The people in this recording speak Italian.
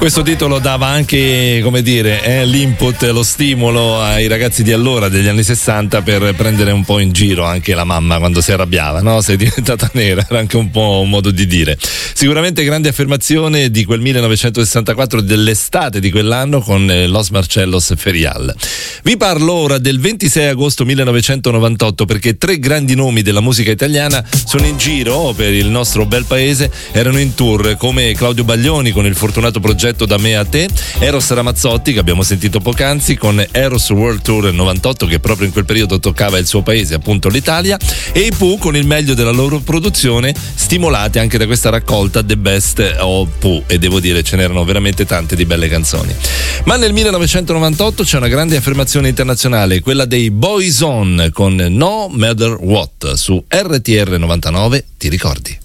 Questo titolo dava anche, come dire, l'input, lo stimolo ai ragazzi di allora, degli anni 60, per prendere un po' in giro anche la mamma quando si arrabbiava, no? Sei diventata nera, era anche un po' un modo di dire. Sicuramente grande affermazione di quel 1964, dell'estate di quell'anno, con Los Marcellos Ferial. Vi parlo ora del 26 agosto 1998 perché 3 grandi nomi della musica italiana sono in giro per il nostro bel paese, erano in tour, come Claudio Baglioni con il fortunato progetto Da me a te, Eros Ramazzotti che abbiamo sentito poc'anzi con Eros World Tour 98, che proprio in quel periodo toccava il suo paese, appunto l'Italia, e i Pooh con il meglio della loro produzione, stimolati anche da questa raccolta The Best of Pooh, e devo dire ce n'erano veramente tante di belle canzoni. Ma nel 1998 c'è una grande affermazione internazionale, quella dei Boyzone con No Matter What su RTR 99, ti ricordi?